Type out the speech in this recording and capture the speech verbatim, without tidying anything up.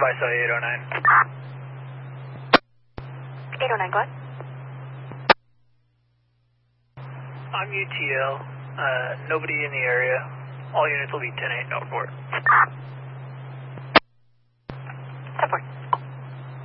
by Sally eight oh nine. eight oh nine, go ahead. I'm U T L. Uh, nobody in the area. All units will be ten eight, no report. ten four.